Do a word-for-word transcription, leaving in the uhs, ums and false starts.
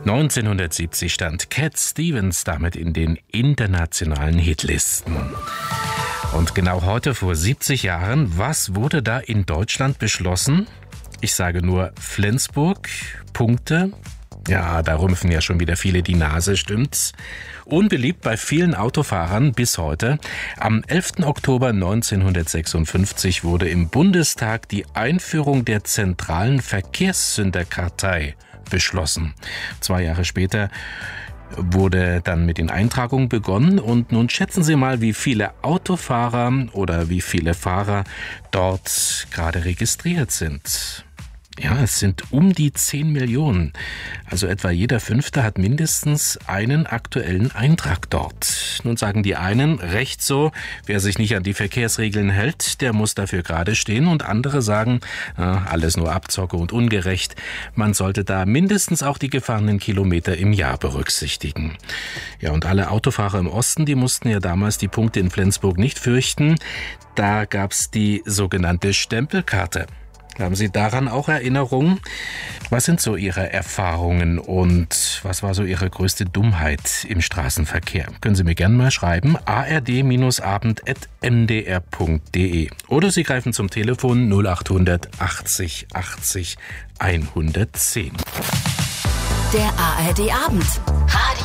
neunzehnhundertsiebzig stand Cat Stevens damit in den internationalen Hitlisten. Und genau heute vor siebzig Jahren, was wurde da in Deutschland beschlossen? Ich sage nur Flensburg, Punkte. Ja, da rümpfen ja schon wieder viele die Nase, stimmt's? Unbeliebt bei vielen Autofahrern bis heute. Am elften Oktober neunzehnhundertsechsundfünfzig wurde im Bundestag die Einführung der zentralen Verkehrssünderkartei beschlossen. Zwei Jahre später wurde dann mit den Eintragungen begonnen und nun schätzen Sie mal, wie viele Autofahrer oder wie viele Fahrer dort gerade registriert sind. Ja, es sind um die zehn Millionen. Also etwa jeder Fünfte hat mindestens einen aktuellen Eintrag dort. Nun sagen die einen, recht so, wer sich nicht an die Verkehrsregeln hält, der muss dafür gerade stehen. Und andere sagen, äh, alles nur Abzocke und ungerecht. Man sollte da mindestens auch die gefahrenen Kilometer im Jahr berücksichtigen. Ja, und alle Autofahrer im Osten, die mussten ja damals die Punkte in Flensburg nicht fürchten. Da gab's die sogenannte Stempelkarte. Haben Sie daran auch Erinnerungen? Was sind so Ihre Erfahrungen und was war so Ihre größte Dummheit im Straßenverkehr? Können Sie mir gerne mal schreiben, a r d abend at m d r punkt d e oder Sie greifen zum Telefon null acht hundert achtzig achtzig hundertzehn. Der A R D Abend.